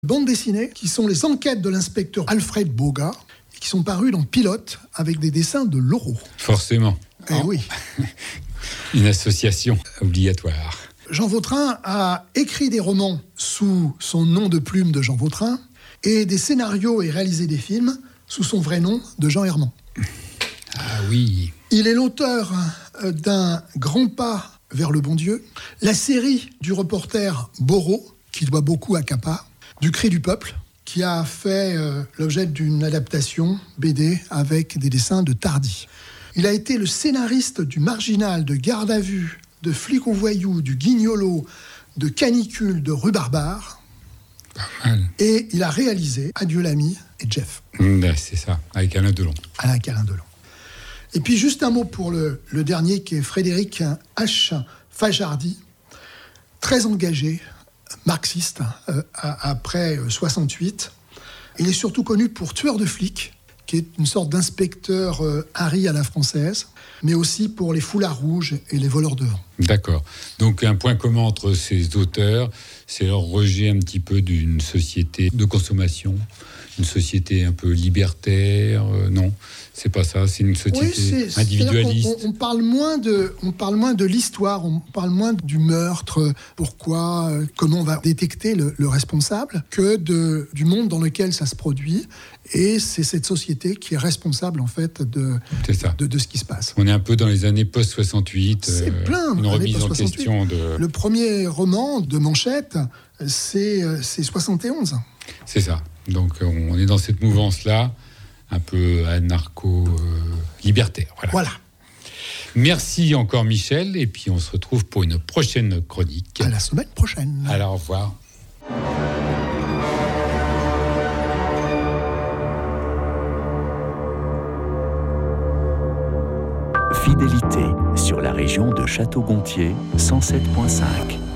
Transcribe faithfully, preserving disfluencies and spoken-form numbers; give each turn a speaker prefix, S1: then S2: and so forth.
S1: bandes dessinées qui sont les enquêtes de l'inspecteur Alfred Bogart, qui sont parues dans Pilote avec des dessins de Laureau.
S2: Forcément.
S1: Eh oh. oui.
S2: Une association obligatoire.
S1: Jean Vautrin a écrit des romans sous son nom de plume de Jean Vautrin et des scénarios et réalisé des films sous son vrai nom de Jean Herman.
S2: Ah oui.
S1: Il est l'auteur d'un Grand pas vers le bon Dieu, la série du reporter Borot, qui doit beaucoup à Capa, du Cri du peuple, qui a fait euh, l'objet d'une adaptation B D avec des dessins de Tardy. Il a été le scénariste du Marginal, de Garde à vue, de Flic au voyou, du Guignolo, de Canicule, de Rue Barbare.
S2: Pas mal.
S1: Et il a réalisé Adieu l'ami et Jeff.
S2: Mmh, c'est ça, avec Alain Delon.
S1: Avec Alain Delon. Et puis juste un mot pour le, le dernier, qui est Frédéric H. Fajardi, très engagé, marxiste, euh, après soixante-huit. Il est surtout connu pour Tueur de flics, qui est une sorte d'inspecteur euh, Harry à la française, mais aussi pour Les Foulards rouges et Les voleurs de vent.
S2: D'accord. Donc un point commun entre ces auteurs, c'est leur rejet un petit peu d'une société de consommation, une société un peu libertaire, euh, non, c'est pas ça, c'est une société oui, c'est, individualiste.
S1: On, on, parle moins de, on parle moins de l'histoire, on parle moins du meurtre, pourquoi, euh, comment on va détecter le, le responsable, que de, du monde dans lequel ça se produit. Et c'est cette société qui est responsable, en fait, de, de, de ce qui se passe.
S2: On est un peu dans les années post-soixante-huit.
S1: C'est euh, plein,
S2: une remise en question de...
S1: Le premier roman de Manchette, c'est, c'est soixante et onze.
S2: C'est ça. Donc, on est dans cette mouvance-là, un peu anarcho-libertaire. Euh, voilà.
S1: voilà.
S2: Merci encore, Michel. Et puis, on se retrouve pour une prochaine chronique.
S1: À la semaine prochaine.
S2: Alors, au revoir.
S3: Fidélité sur la région de Château-Gontier, cent sept virgule cinq.